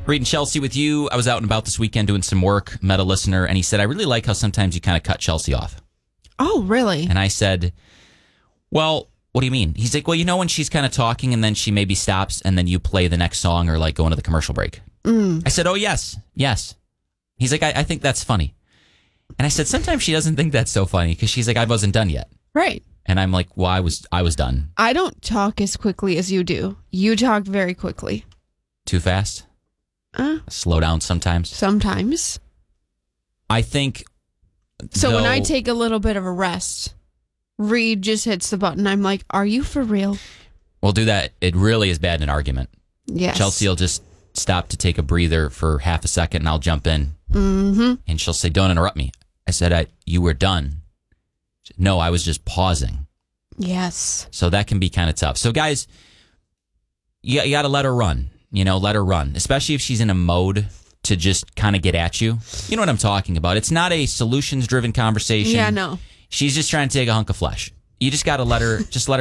Reading Chelsea with you. I was out and about this weekend doing some work, met a listener, and he said, I really like how sometimes you kind of cut Chelsea off. Oh, really? And I said, well, what do you mean? He's like, well, you know when she's kind of talking and then she maybe stops and then you play the next song or like go into the commercial break? I said, oh, yes. He's like, I think that's funny. And I said, sometimes she doesn't think that's so funny because she's like, I wasn't done yet. Right. And I'm like, well, I was done. I don't talk as quickly as you do. You talk very quickly. Too fast? Slow down sometimes? Sometimes. I think... So when I take a little bit of a rest, Reed just hits the button. I'm like, are you for real? We'll do that. It really is bad in an argument. Yes. Chelsea will just stop to take a breather for half a second and I'll jump in. Mm-hmm. And she'll say, don't interrupt me. I said, you were done. No, I was just pausing. Yes. So that can be kind of tough. So guys, you got to let her run. Let her run, especially if she's in a mode to just kind of get at you. You know what I'm talking about. It's not a solutions-driven conversation. Yeah, no. She's just trying to take a hunk of flesh. You just got to let her